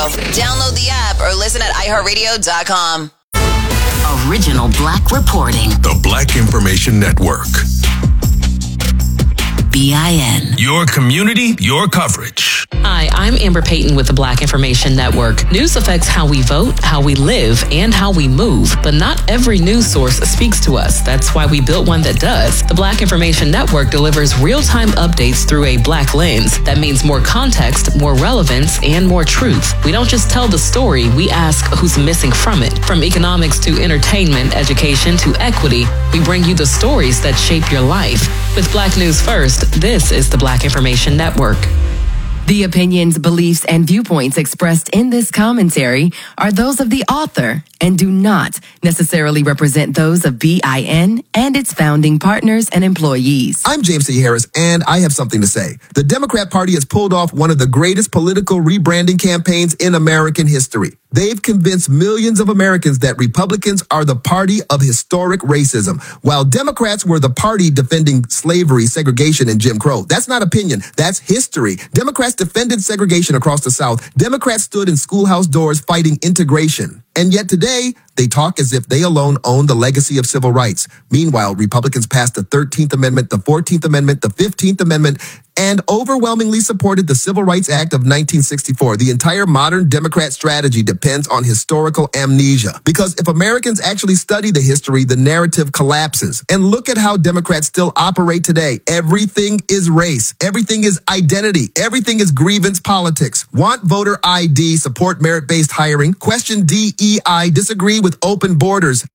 yourself. Download the app or listen at iHeartRadio.com. Original Black reporting. The Black Information Network. BIN. Your community, your coverage. Hi, I'm Amber Payton with the Black Information Network. News affects how we vote, how we live, and how we move, but not every news source speaks to us. That's why we built one that does. The Black Information Network delivers real-time updates through a Black lens. That means more context, more relevance, and more truth. We don't just tell the story, we ask who's missing from it. From economics to entertainment, education to equity, we bring you the stories that shape your life. With Black News First, this is the Black Information Network. The opinions, beliefs, and viewpoints expressed in this commentary are those of the author and do not necessarily represent those of BIN and its founding partners and employees. I'm James T. Harris, and I have something to say. The Democrat Party has pulled off one of the greatest political rebranding campaigns in American history. They've convinced millions of Americans that Republicans are the party of historic racism, while Democrats were the party defending slavery, segregation, and Jim Crow. That's not opinion. That's history. Democrats defended segregation across the South. Democrats stood in schoolhouse doors fighting integration. And yet today, they talk as if they alone own the legacy of civil rights. Meanwhile, Republicans passed the 13th Amendment, the 14th Amendment, the 15th Amendment, and overwhelmingly supported the Civil Rights Act of 1964. The entire modern Democrat strategy depends on historical amnesia. Because if Americans actually study the history, the narrative collapses. And look at how Democrats still operate today. Everything is race. Everything is identity. Everything is grievance politics. Want voter ID, support merit-based hiring, question DEI, disagree with open borders.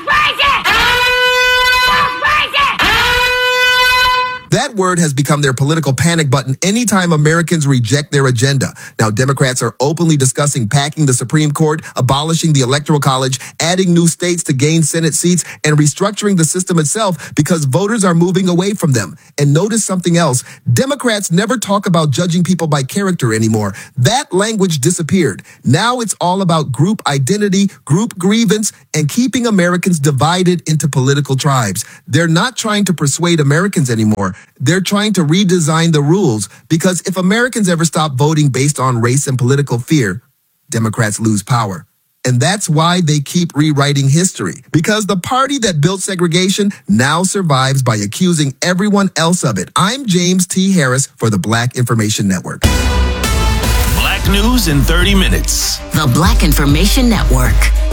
That word has become their political panic button anytime Americans reject their agenda. Now, Democrats are openly discussing packing the Supreme Court, abolishing the Electoral College, adding new states to gain Senate seats, and restructuring the system itself because voters are moving away from them. And notice something else. Democrats never talk about judging people by character anymore. That language disappeared. Now it's all about group identity, group grievance, and keeping Americans divided into political tribes. They're not trying to persuade Americans anymore. They're trying to redesign the rules because if Americans ever stop voting based on race and political fear, Democrats lose power. And that's why they keep rewriting history, because the party that built segregation now survives by accusing everyone else of it. I'm James T. Harris for the Black Information Network. Black News in 30 minutes. The Black Information Network.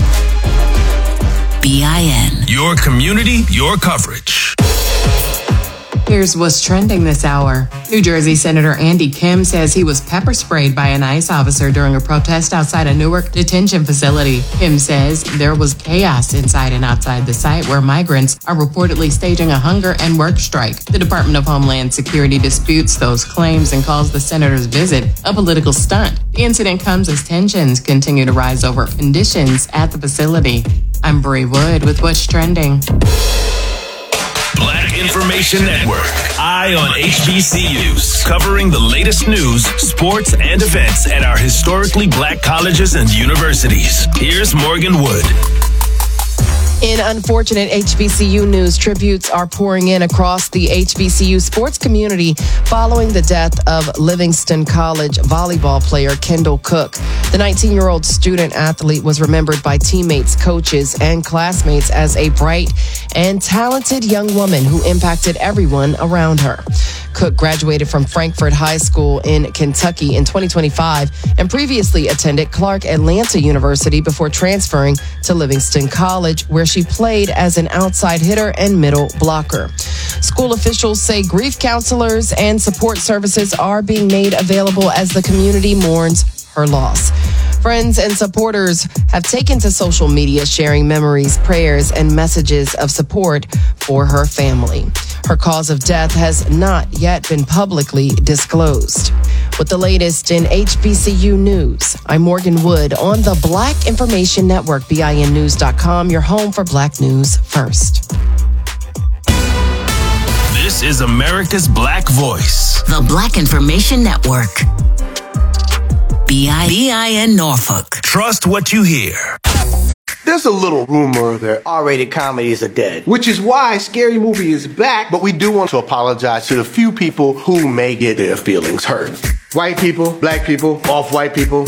BIN. Your community, your coverage. Here's what's trending this hour. New Jersey Senator Andy Kim says he was pepper sprayed by an ICE officer during a protest outside a Newark detention facility. Kim says there was chaos inside and outside the site where migrants are reportedly staging a hunger and work strike. The Department of Homeland Security disputes those claims and calls the senator's visit a political stunt. The incident comes as tensions continue to rise over conditions at the facility. I'm Bree Wood with What's Trending. Black Information Network. Eye on HBCUs. Covering the latest news, sports, and events at our historically black colleges and universities. Here's Morgan Wood. In unfortunate HBCU news, tributes are pouring in across the HBCU sports community following the death of Livingston College volleyball player Kendall Cook. The 19-year-old student athlete was remembered by teammates, coaches, and classmates as a bright and talented young woman who impacted everyone around her. Cook graduated from Frankfort High School in Kentucky in 2025 and previously attended Clark Atlanta University before transferring to Livingston College, where she played as an outside hitter and middle blocker. School officials say grief counselors and support services are being made available as the community mourns her loss. Friends and supporters have taken to social media sharing memories, prayers, and messages of support for her family. Her cause of death has not yet been publicly disclosed. With the latest in HBCU news, I'm Morgan Wood on the Black Information Network, BINnews.com, your home for Black News First. This is America's Black Voice. The Black Information Network. BIN Norfolk. Trust what you hear. There's a little rumor that R-rated comedies are dead, which is why Scary Movie is back, but we do want to apologize to the few people who may get their feelings hurt. White people, black people, off-white people,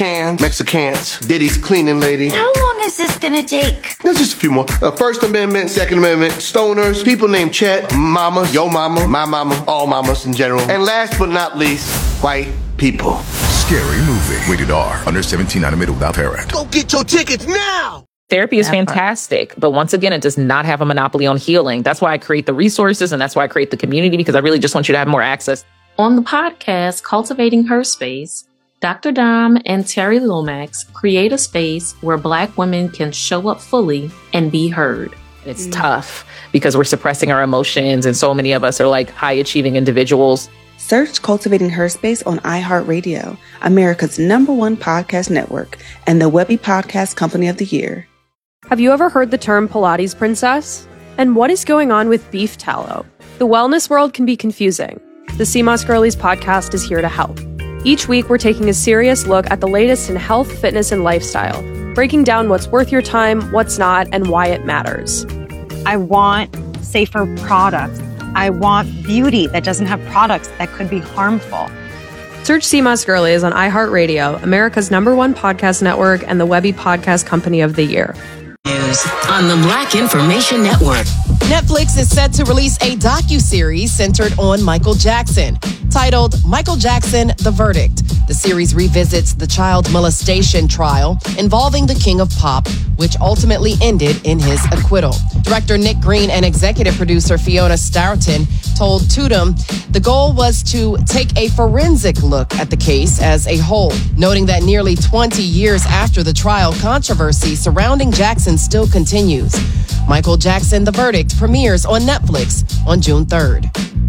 Mexicans, Diddy's cleaning lady. How long is this gonna take? There's just a few more. First Amendment, Second Amendment, stoners, people named Chet, mama, yo mama, my mama, all mamas in general. And last but not least, white people. Scary Movie. Rated R. Under 17, not admitted without parent. Go get your tickets now! Therapy is fantastic, but once again, it does not have a monopoly on healing. That's why I create the resources and that's why I create the community, because I really just want you to have more access. On the podcast, Cultivating Her Space, Dr. Dom and Terry Lomax create a space where Black women can show up fully and be heard. It's tough because we're suppressing our emotions, and so many of us are like high-achieving individuals. Search Cultivating Her Space on iHeartRadio, America's #1 podcast network, and the Webby Podcast Company of the Year. Have you ever heard the term Pilates princess? And what is going on with beef tallow? The wellness world can be confusing. The CMOS Girlies podcast is here to help. Each week, we're taking a serious look at the latest in health, fitness, and lifestyle, breaking down what's worth your time, what's not, and why it matters. I want safer products. I want beauty that doesn't have products that could be harmful. Search CMOS Girlies on iHeartRadio, America's #1 podcast network, and the Webby Podcast Company of the Year. News on the Black Information Network. Netflix is set to release a docuseries centered on Michael Jackson, titled Michael Jackson, The Verdict. The series revisits the child molestation trial involving the King of Pop, which ultimately ended in his acquittal. Director Nick Green and executive producer Fiona Stoughton told Tudum the goal was to take a forensic look at the case as a whole, noting that nearly 20 years after the trial, controversy surrounding Jackson still continues. Michael Jackson, The Verdict premieres on Netflix on June 3rd.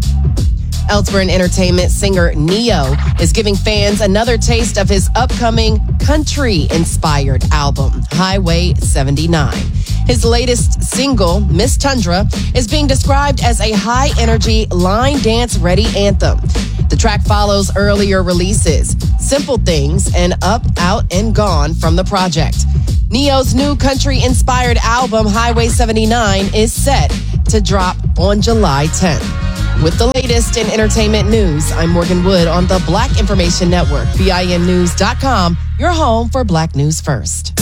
Elsewhere in entertainment, singer Ne-Yo is giving fans another taste of his upcoming country-inspired album, Highway 79. His latest single, Miss Tundra, is being described as a high-energy, line dance-ready anthem. The track follows earlier releases, Simple Things and Up, Out, and Gone from the project. Ne-Yo's new country-inspired album, Highway 79, is set to drop on July 10th. With the latest in entertainment news, I'm Morgan Wood on the Black Information Network, BINnews.com, your home for Black News First.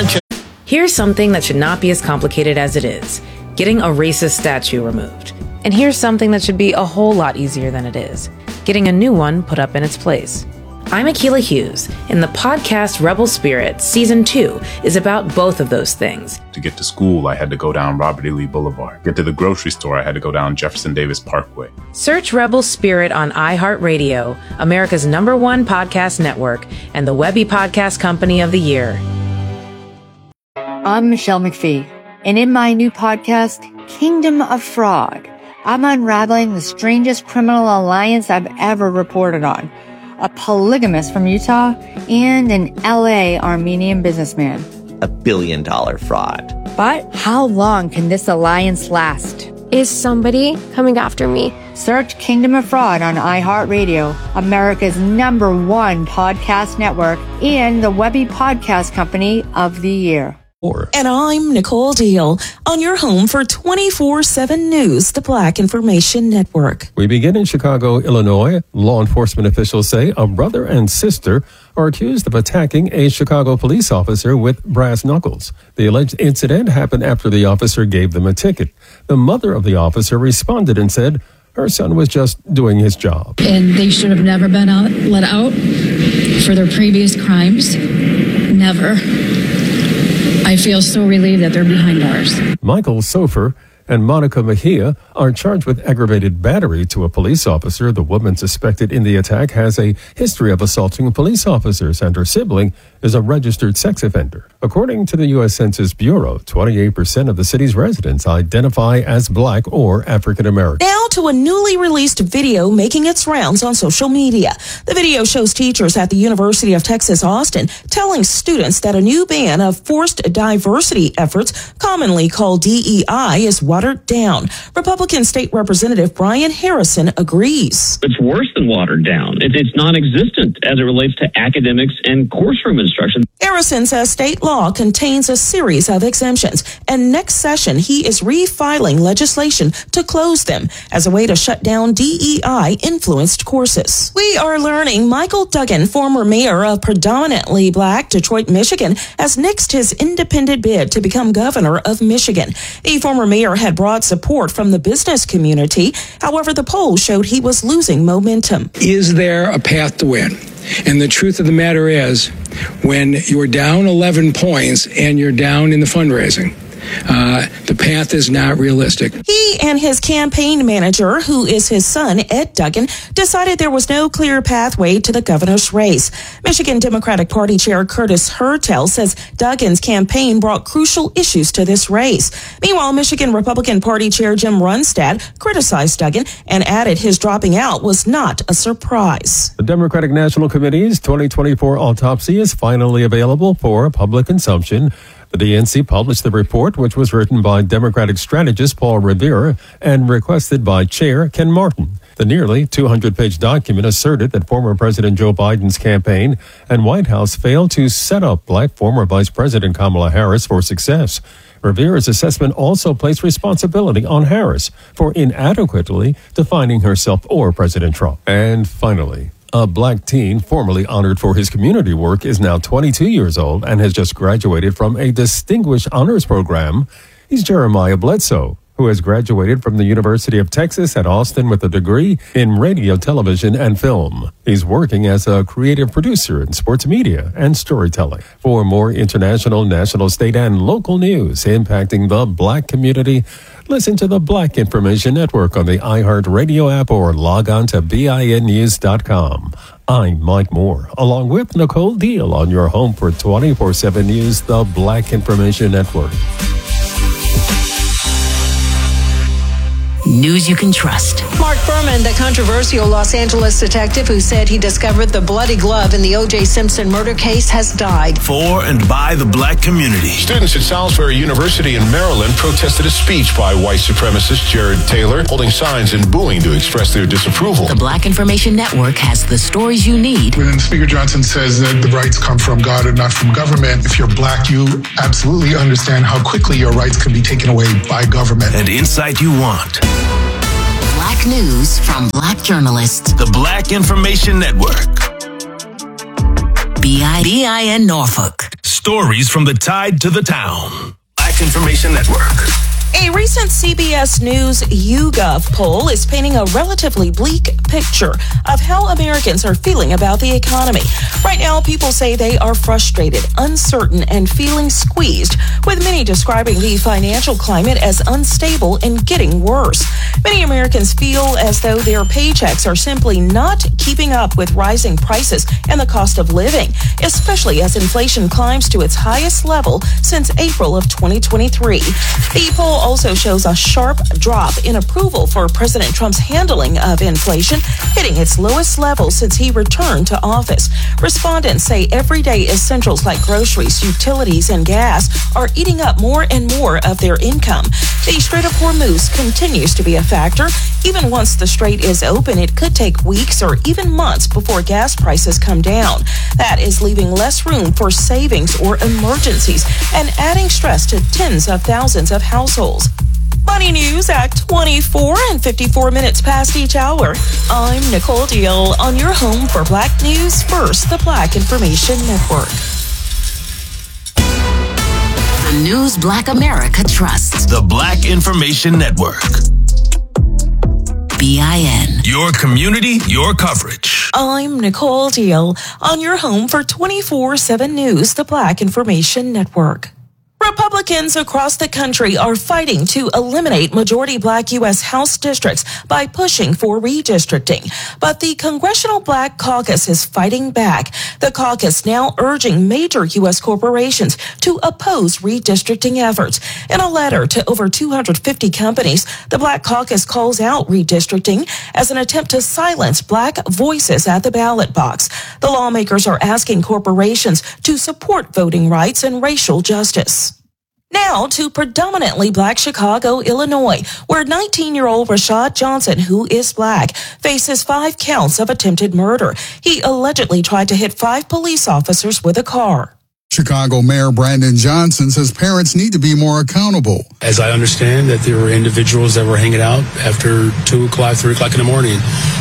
Here's something that should not be as complicated as it is: getting a racist statue removed. And here's something that should be a whole lot easier than it is: getting a new one put up in its place. I'm Akilah Hughes, and the podcast Rebel Spirit Season 2 is about both of those things. To get to school, I had to go down Robert E. Lee Boulevard. Get to the grocery store, I had to go down Jefferson Davis Parkway. Search Rebel Spirit on iHeartRadio, America's #1 podcast network, and the Webby Podcast Company of the Year. I'm Michelle McPhee, and in my new podcast, Kingdom of Fraud, I'm unraveling the strangest criminal alliance I've ever reported on. A polygamist from Utah and an LA Armenian businessman. $1 billion fraud. But how long can this alliance last? Is somebody coming after me? Search Kingdom of Fraud on iHeartRadio, America's #1 podcast network, and the Webby Podcast Company of the Year. And I'm Nicole Deal on your home for 24/7 News, the Black Information Network. We begin in Chicago, Illinois. Law enforcement officials say a brother and sister are accused of attacking a Chicago police officer with brass knuckles. The alleged incident happened after the officer gave them a ticket. The mother of the officer responded and said her son was just doing his job. And they should have never been let out for their previous crimes. Never. I feel so relieved that they're behind bars. Michael Sofer and Monica Mejia are charged with aggravated battery to a police officer. The woman suspected in the attack has a history of assaulting police officers, and her sibling is a registered sex offender. According to the U.S. Census Bureau, 28% of the city's residents identify as Black or African American. Now to a newly released video making its rounds on social media. The video shows teachers at the University of Texas, Austin, telling students that a new ban of forced diversity efforts, commonly called DEI, is watered down. Republican State Representative Brian Harrison agrees. It's worse than watered down. It's non-existent as it relates to academics and course room instruction. Harrison says state law law contains a series of exemptions, and next session he is refiling legislation to close them as a way to shut down DEI-influenced courses. We are learning Michael Duggan, former mayor of predominantly black Detroit, Michigan, has nixed his independent bid to become governor of Michigan. The former mayor had broad support from the business community. However, the poll showed he was losing momentum. Is there a path to win? And the truth of the matter is, when you're down 11 points and you're down in the fundraising, the path is not realistic. He and his campaign manager, who is his son, Ed Duggan, decided there was no clear pathway to the governor's race. Michigan Democratic Party Chair Curtis Hertel says Duggan's campaign brought crucial issues to this race. Meanwhile, Michigan Republican Party Chair Jim Runstad criticized Duggan and added his dropping out was not a surprise. The Democratic National Committee's 2024 autopsy is finally available for public consumption. The DNC published the report, which was written by Democratic strategist Paul Revere and requested by Chair Ken Martin. The nearly 200-page document asserted that former President Joe Biden's campaign and White House failed to set up black former Vice President Kamala Harris for success. Revere's assessment also placed responsibility on Harris for inadequately defining herself or President Trump. And finally, a black teen formerly honored for his community work is now 22 years old and has just graduated from a distinguished honors program. He's Jeremiah Bledsoe, who has graduated from the University of Texas at Austin with a degree in radio, television, and film. He's working as a creative producer in sports media and storytelling. For more international, national, state, and local news impacting the black community, listen to the Black Information Network on the iHeartRadio app or log on to BINnews.com. I'm Mike Moore, along with Nicole Deal on your home for 24/7 News, the Black Information Network. News you can trust. Mark Furman, the controversial Los Angeles detective who said he discovered the bloody glove in the O.J. Simpson murder case, has died. For and by the black community. Students at Salisbury University in Maryland protested a speech by white supremacist Jared Taylor, holding signs and booing to express their disapproval. The Black Information Network has the stories you need. When Speaker Johnson says that the rights come from God and not from government, if you're black, you absolutely understand how quickly your rights can be taken away by government. And insight you want. Black news from black journalists. The Black Information Network. BIN Norfolk. Stories from the tide to the town. Black Information Network. A recent CBS News YouGov poll is painting a relatively bleak picture of how Americans are feeling about the economy. Right now, people say they are frustrated, uncertain, and feeling squeezed, with many describing the financial climate as unstable and getting worse. Many Americans feel as though their paychecks are simply not keeping up with rising prices and the cost of living, especially as inflation climbs to its highest level since April of 2023. The poll also shows a sharp drop in approval for President Trump's handling of inflation, hitting its lowest level since he returned to office. Respondents say everyday essentials like groceries, utilities, and gas are eating up more and more of their income. The Strait of Hormuz continues to be a factor. Even once the strait is open, it could take weeks or even months before gas prices come down. That is leaving less room for savings or emergencies and adding stress to tens of thousands of households. Money news at 24 and 54 minutes past each hour. I'm Nicole Deal on your home for Black News First, the Black Information Network. The news Black America trusts. The Black Information Network. BIN. Your community, your coverage. I'm Nicole Deal on your home for 24/7 News, the Black Information Network. Republicans across the country are fighting to eliminate majority black U.S. House districts by pushing for redistricting. But the Congressional Black Caucus is fighting back. The caucus now urging major U.S. corporations to oppose redistricting efforts. In a letter to over 250 companies, the Black Caucus calls out redistricting as an attempt to silence black voices at the ballot box. The lawmakers are asking corporations to support voting rights and racial justice. Now to predominantly black Chicago, Illinois, where 19-year-old Rashad Johnson, who is black, faces 5 counts of attempted murder. He allegedly tried to hit 5 police officers with a car. Chicago Mayor Brandon Johnson says parents need to be more accountable. As I understand that there were individuals that were hanging out after 2 o'clock, 3 o'clock in the morning.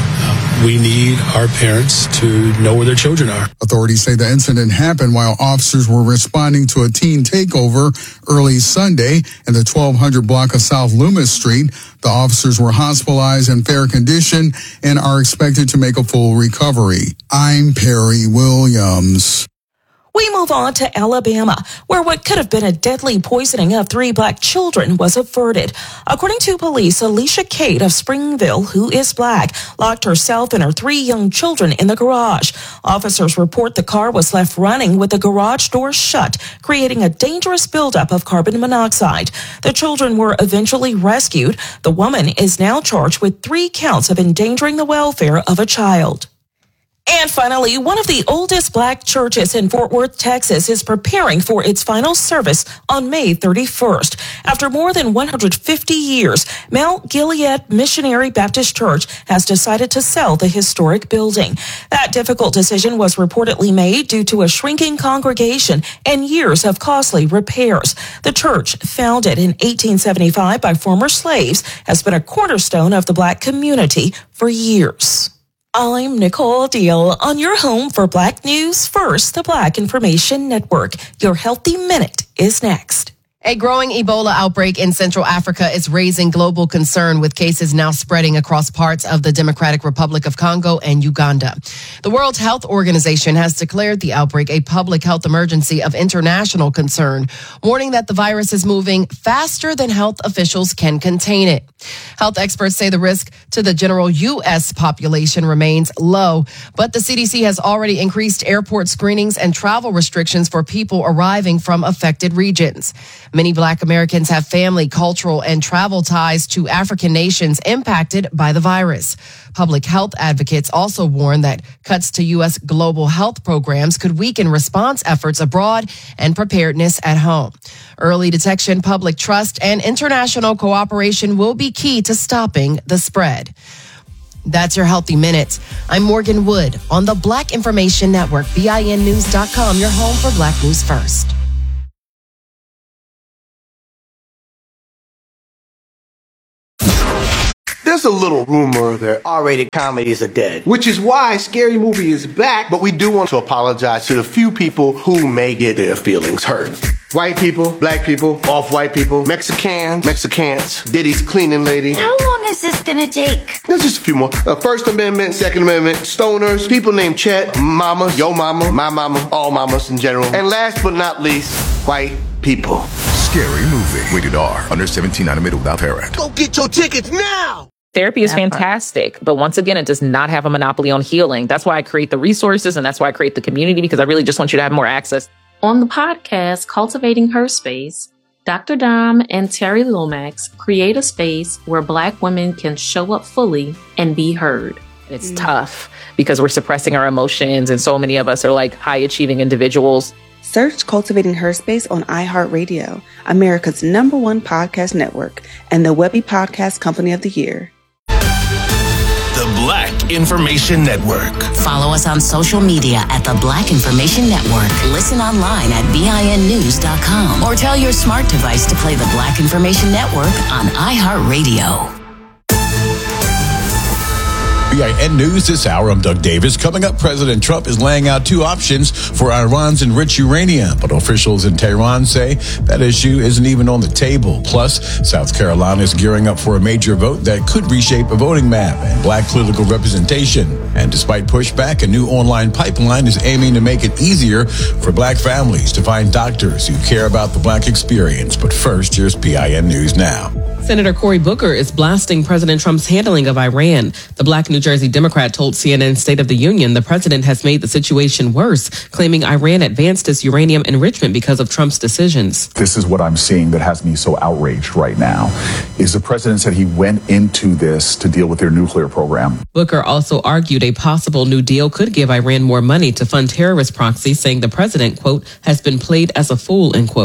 We need our parents to know where their children are. Authorities say the incident happened while officers were responding to a teen takeover early Sunday in the 1200 block of South Loomis Street. The officers were hospitalized in fair condition and are expected to make a full recovery. I'm Perry Williams. We move on to Alabama, where what could have been a deadly poisoning of 3 black children was averted. According to police, Alicia Cade of Springville, who is black, locked herself and her 3 young children in the garage. Officers report the car was left running with the garage door shut, creating a dangerous buildup of carbon monoxide. The children were eventually rescued. The woman is now charged with 3 counts of endangering the welfare of a child. And finally, one of the oldest black churches in Fort Worth, Texas, is preparing for its final service on May 31st. After more than 150 years, Mount Gilead Missionary Baptist Church has decided to sell the historic building. That difficult decision was reportedly made due to a shrinking congregation and years of costly repairs. The church, founded in 1875 by former slaves, has been a cornerstone of the black community for years. I'm Nicole Deal on your home for Black News First, the Black Information Network. Your Healthy Minute is next. A growing Ebola outbreak in Central Africa is raising global concern, with cases now spreading across parts of the Democratic Republic of Congo and Uganda. The World Health Organization has declared the outbreak a public health emergency of international concern, warning that the virus is moving faster than health officials can contain it. Health experts say the risk to the general U.S. population remains low, but the CDC has already increased airport screenings and travel restrictions for people arriving from affected regions. Many Black Americans have family, cultural, and travel ties to African nations impacted by the virus. Public health advocates also warn that cuts to U.S. global health programs could weaken response efforts abroad and preparedness at home. Early detection, public trust, and international cooperation will be key to stopping the spread. That's your Healthy Minute. I'm Morgan Wood on the Black Information Network, BINnews.com, your home for Black News First. There's a little rumor that R-rated comedies are dead, which is why Scary Movie is back, but we do want to apologize to the few people who may get their feelings hurt. White people, black people, off-white people, Mexicans, Diddy's cleaning lady. How long is this gonna take? There's just a few more. First Amendment, Second Amendment, stoners, people named Chet, mama, yo mama, my mama, all mamas in general. And last but not least, white people. Scary Movie. Rated R. Under 17, not admitted without parent. Go get your tickets now! Therapy is fantastic, but once again, it does not have a monopoly on healing. That's why I create the resources, and that's why I create the community, because I really just want you to have more access. On the podcast, Cultivating Her Space, Dr. Dom and Terry Lomax create a space where Black women can show up fully and be heard. It's tough because we're suppressing our emotions, and so many of us are like high-achieving individuals. Search Cultivating Her Space on iHeartRadio, America's #1 podcast network, and the Webby Podcast Company of the Year. The Black Information Network. Follow us on social media at the Black Information Network. Listen online at BINnews.com or tell your smart device to play the Black Information Network on iHeartRadio. BIN News this hour. I'm Doug Davis. Coming up, President Trump is laying out 2 options for Iran's enriched uranium, but officials in Tehran say that issue isn't even on the table. Plus, South Carolina is gearing up for a major vote that could reshape a voting map and Black political representation. And despite pushback, a new online pipeline is aiming to make it easier for Black families to find doctors who care about the Black experience. But first, here's BIN News Now. Senator Cory Booker is blasting President Trump's handling of Iran. The Black New Jersey Democrat told CNN State of the Union the president has made the situation worse, claiming Iran advanced its uranium enrichment because of Trump's decisions. This is what I'm seeing that has me so outraged right now, is the president said he went into this to deal with their nuclear program. Booker also argued a possible new deal could give Iran more money to fund terrorist proxies, saying the president, quote, has been played as a fool, end quote.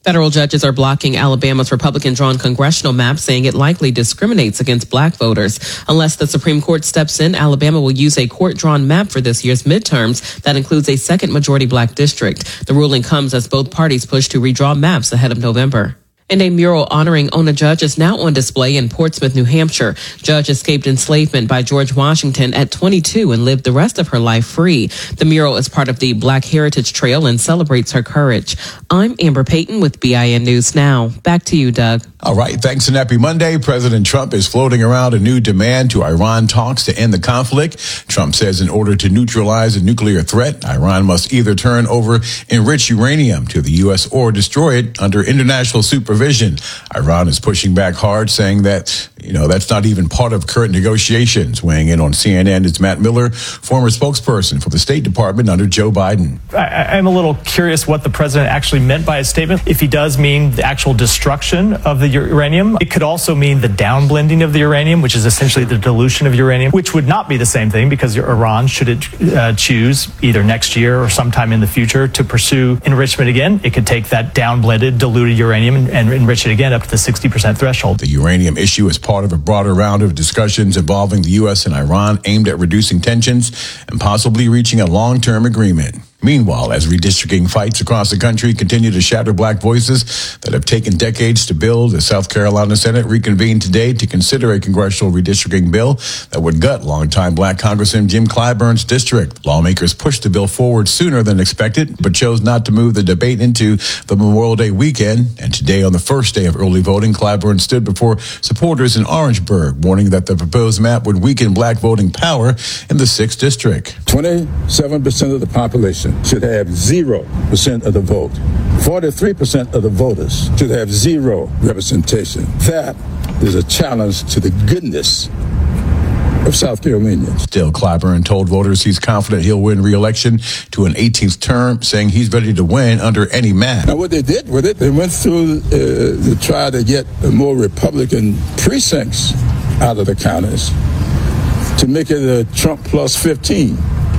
Federal judges are blocking Alabama's Republican-drawn congressional map, saying it likely discriminates against black voters. Unless the Supreme Court steps in, Alabama will use a court-drawn map for this year's midterms that includes a second majority black district. The ruling comes as both parties push to redraw maps ahead of November. And a mural honoring Ona Judge is now on display in Portsmouth, New Hampshire. Judge escaped enslavement by George Washington at 22 and lived the rest of her life free. The mural is part of the Black Heritage Trail and celebrates her courage. I'm Amber Payton with BIN News Now. Back to you, Doug. All right. Thanks and happy Monday. President Trump is floating around a new demand to Iran talks to end the conflict. Trump says in order to neutralize a nuclear threat, Iran must either turn over enriched uranium to the U.S. or destroy it under international supervision. Iran is pushing back hard, saying that, that's not even part of current negotiations. Weighing in on CNN is Matt Miller, former spokesperson for the State Department under Joe Biden. I'm a little curious what the president actually meant by his statement. If he does mean the actual destruction of the uranium, it could also mean the downblending of the uranium, which is essentially the dilution of uranium, which would not be the same thing because Iran, should it choose either next year or sometime in the future to pursue enrichment again, it could take that downblended, diluted uranium and enrich it again up to the 60% threshold. The uranium issue is part of a broader round of discussions involving the U.S. and Iran aimed at reducing tensions and possibly reaching a long-term agreement. Meanwhile, as redistricting fights across the country continue to shatter black voices that have taken decades to build, the South Carolina Senate reconvened today to consider a congressional redistricting bill that would gut longtime black Congressman Jim Clyburn's district. Lawmakers pushed the bill forward sooner than expected, but chose not to move the debate into the Memorial Day weekend. And today, on the first day of early voting, Clyburn stood before supporters in Orangeburg, warning that the proposed map would weaken black voting power in the 6th district. 27% of the population should have 0% of the vote. 43% of the voters should have zero representation. That is a challenge to the goodness of South Carolinians. Still, Clyburn told voters he's confident he'll win re-election to an 18th term, saying he's ready to win under any map. Now, what they did with it, they went through to try to get more Republican precincts out of the counties to make it a Trump plus 15.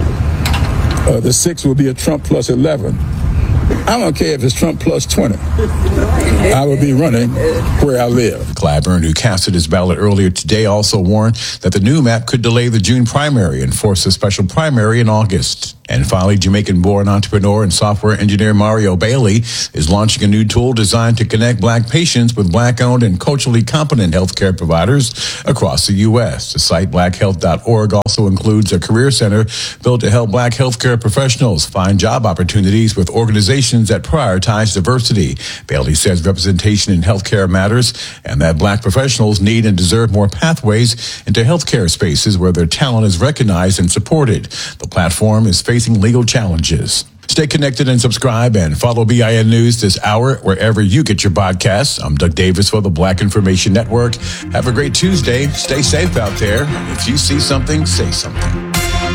The 6 will be a Trump plus 11. I don't care if it's Trump plus 20. I will be running where I live. Clyburn, who casted his ballot earlier today, also warned that the new map could delay the June primary and force a special primary in August. And finally, Jamaican-born entrepreneur and software engineer Mario Bailey is launching a new tool designed to connect black patients with black-owned and culturally competent healthcare providers across the U.S. The site blackhealth.org also includes a career center built to help black healthcare professionals find job opportunities with organizations that prioritize diversity. Bailey says representation in healthcare matters and that black professionals need and deserve more pathways into healthcare spaces where their talent is recognized and supported. The platform is facing legal challenges. Stay connected and subscribe and follow BIN News this hour wherever you get your podcasts. I'm Doug Davis for the Black Information Network. Have a great Tuesday. Stay safe out there. If you see something, say something.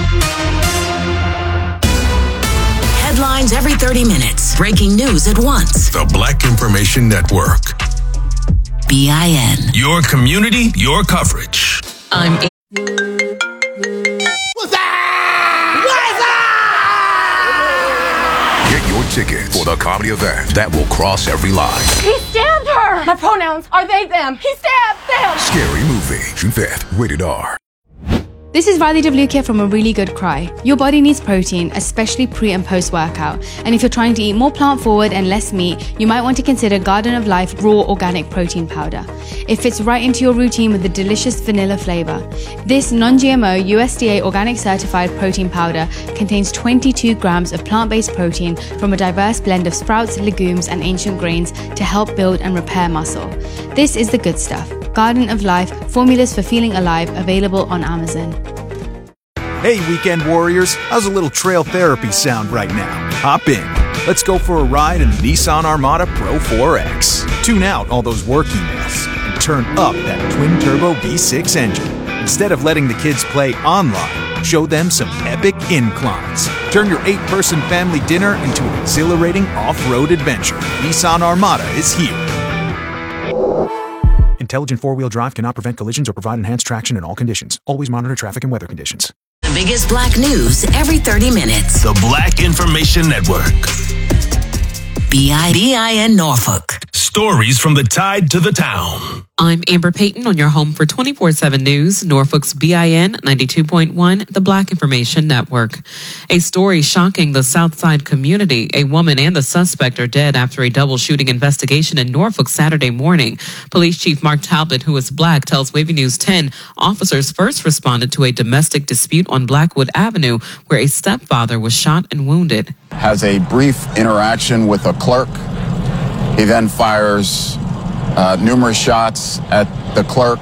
Headlines every 30 minutes. Breaking news at once. The Black Information Network. BIN. Your community, your coverage. I'm Get your ticket for the comedy event that will cross every line. He stabbed her! My pronouns are they, them. He stabbed them! Scary Movie, June 5th, rated R. This is Riley Devlukia from A Really Good Cry. Your body needs protein, especially pre and post workout. And if you're trying to eat more plant forward and less meat, you might want to consider Garden of Life Raw Organic Protein Powder. It fits right into your routine with a delicious vanilla flavor. This non-GMO USDA organic certified protein powder contains 22 grams of plant-based protein from a diverse blend of sprouts, legumes, and ancient grains to help build and repair muscle. This is the good stuff. Garden of Life, formulas for feeling alive, available on Amazon. Hey, weekend warriors, how's a little trail therapy sound right now? Hop in. Let's go for a ride in the Nissan Armada Pro 4X. Tune out all those work emails and turn up that twin-turbo V6 engine. Instead of letting the kids play online, show them some epic inclines. Turn your 8-person family dinner into an exhilarating off-road adventure. Nissan Armada is here. Intelligent four-wheel drive cannot prevent collisions or provide enhanced traction in all conditions. Always monitor traffic and weather conditions. The biggest black news every 30 minutes. The Black Information Network. BIN Norfolk. Stories from the tide to the town. I'm Amber Payton on your home for 24/7 News, Norfolk's BIN 92.1, the Black Information Network. A story shocking the Southside community. A woman and the suspect are dead after a double shooting investigation in Norfolk Saturday morning. Police Chief Mark Talbot, who is Black, tells Wavy News 10 officers first responded to a domestic dispute on Blackwood Avenue where a stepfather was shot and wounded. Has a brief interaction with a clerk. He then fires numerous shots at the clerk.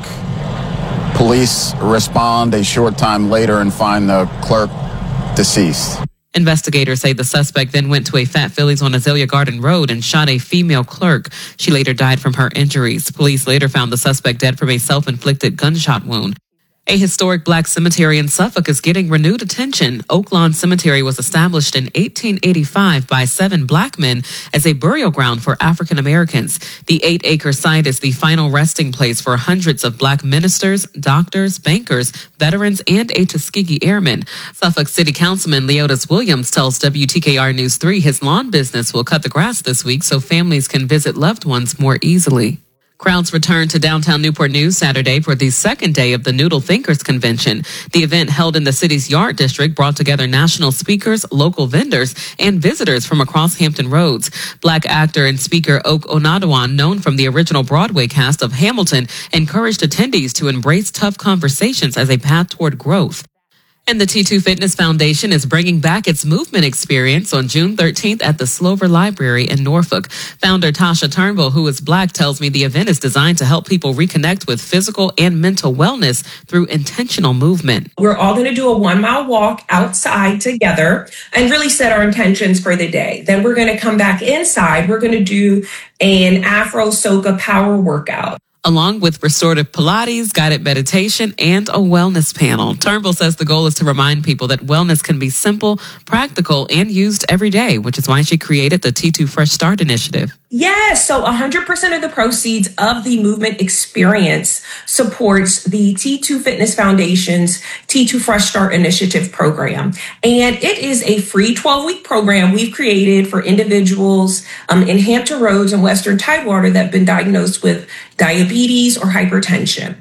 Police respond a short time later and find the clerk deceased. Investigators say the suspect then went to a Fat Phillies on Azalea Garden Road and shot a female clerk. She later died from her injuries. Police later found the suspect dead from a self-inflicted gunshot wound. A historic Black cemetery in Suffolk is getting renewed attention. Oak Lawn Cemetery was established in 1885 by 7 Black men as a burial ground for African Americans. The 8-acre site is the final resting place for hundreds of Black ministers, doctors, bankers, veterans, and a Tuskegee Airman. Suffolk City Councilman Leotis Williams tells WTKR News 3 his lawn business will cut the grass this week so families can visit loved ones more easily. Crowds returned to downtown Newport News Saturday for the second day of the Noodle Thinkers Convention. The event held in the city's Yard District brought together national speakers, local vendors, and visitors from across Hampton Roads. Black actor and speaker Oak Onadawan, known from the original Broadway cast of Hamilton, encouraged attendees to embrace tough conversations as a path toward growth. And the T2 Fitness Foundation is bringing back its movement experience on June 13th at the Slover Library in Norfolk. Founder Tasha Turnbull, who is Black, tells me the event is designed to help people reconnect with physical and mental wellness through intentional movement. We're all going to do a 1-mile walk outside together and really set our intentions for the day. Then we're going to come back inside. We're going to do an Afro Soca power workout, along with restorative Pilates, guided meditation, and a wellness panel. Turnbull says the goal is to remind people that wellness can be simple, practical, and used every day, which is why she created the T2 Fresh Start initiative. Yes, so 100% of the proceeds of the movement experience supports the T2 Fitness Foundation's T2 Fresh Start Initiative program. And it is a free 12-week program we've created for individuals in Hampton Roads and Western Tidewater that have been diagnosed with diabetes or hypertension.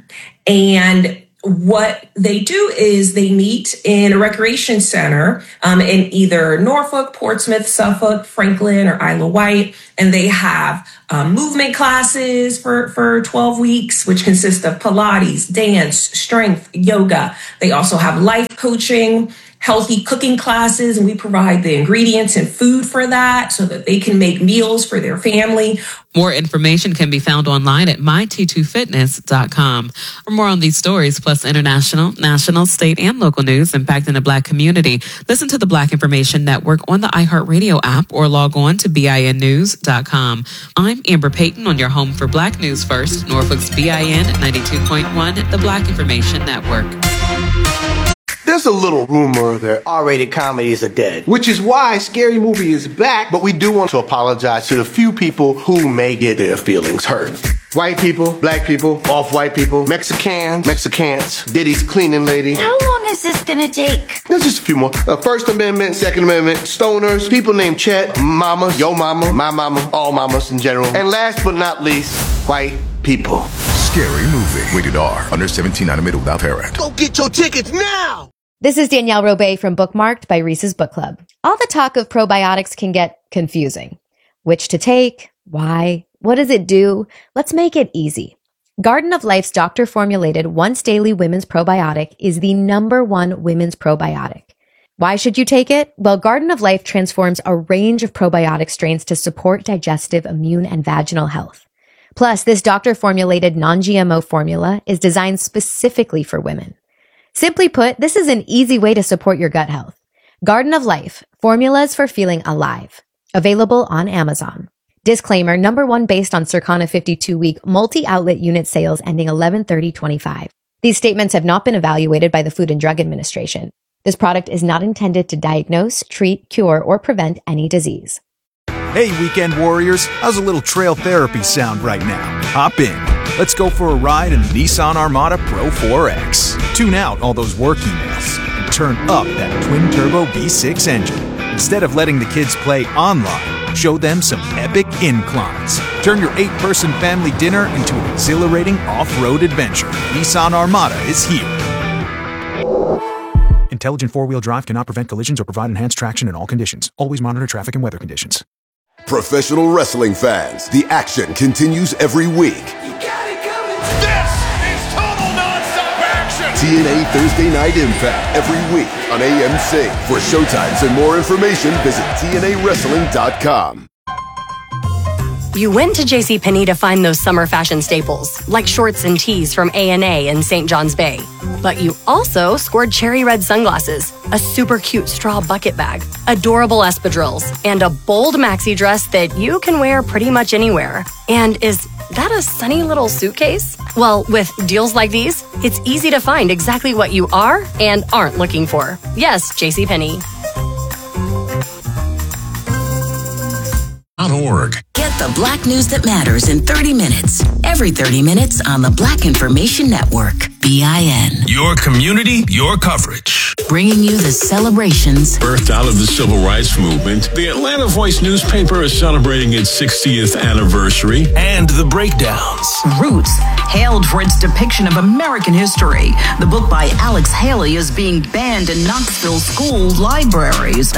And what they do is they meet in a recreation center in either Norfolk, Portsmouth, Suffolk, Franklin, or Isle of Wight. And they have movement classes for 12 weeks, which consist of Pilates, dance, strength, yoga. They also have life coaching, healthy cooking classes, and we provide the ingredients and food for that so that they can make meals for their family. More information can be found online at myt2fitness.com. For more on these stories, plus international, national, state, and local news impacting the Black community, listen to the Black Information Network on the iHeartRadio app or log on to BINnews.com. I'm Amber Payton on your home for Black News First, Norfolk's BIN 92.1, the Black Information Network. There's a little rumor that R-rated comedies are dead, which is why Scary Movie is back, but we do want to apologize to the few people who may get their feelings hurt. White people, black people, off-white people, Mexicans, Diddy's cleaning lady. How long is this gonna take? There's just a few more. First Amendment, Second Amendment, stoners, people named Chet, mamas, yo mama, my mama, all mamas in general. And last but not least, white people. Scary Movie. Rated R. Under 17, animated without parent. Go get your tickets now! This is Danielle Robay from Bookmarked by Reese's Book Club. All the talk of probiotics can get confusing. Which to take? Why? What does it do? Let's make it easy. Garden of Life's doctor-formulated once-daily women's probiotic is the #1 women's probiotic. Why should you take it? Well, Garden of Life transforms a range of probiotic strains to support digestive, immune, and vaginal health. Plus, this doctor-formulated non-GMO formula is designed specifically for women. Simply put, this is an easy way to support your gut health. Garden of Life, formulas for feeling alive. Available on Amazon. Disclaimer, #1 based on Circana 52-week multi-outlet unit sales ending 11/30/25. These statements have not been evaluated by the Food and Drug Administration. This product is not intended to diagnose, treat, cure, or prevent any disease. Hey, weekend warriors, how's a little trail therapy sound right now? Hop in. Let's go for a ride in the Nissan Armada Pro 4X. Tune out all those work emails and turn up that twin-turbo V6 engine. Instead of letting the kids play online, Show them some epic inclines. Turn your 8-person family dinner into an exhilarating off-road adventure. Nissan Armada is here. Intelligent four-wheel drive cannot prevent collisions or provide enhanced traction in all conditions. Always monitor traffic and weather conditions. Professional wrestling fans, the action continues every week. This is total nonstop action. TNA Thursday Night Impact every week on AMC. For showtimes and more information, visit TNAWrestling.com. You went to JCPenney to find those summer fashion staples, like shorts and tees from A&A in St. John's Bay. But you also scored cherry red sunglasses, a super cute straw bucket bag, adorable espadrilles, and a bold maxi dress that you can wear pretty much anywhere. And is that a sunny little suitcase? Well, with deals like these, it's easy to find exactly what you are and aren't looking for. Yes, JCPenney. .org. Get the Black news that matters in 30 minutes. Every 30 minutes on the Black Information Network. BIN. Your community, your coverage. Bringing you the celebrations. Birthed out of the Civil Rights Movement, the Atlanta Voice newspaper is celebrating its 60th anniversary. And the breakdowns. Roots, hailed for its depiction of American history. The book by Alex Haley is being banned in Knoxville school libraries.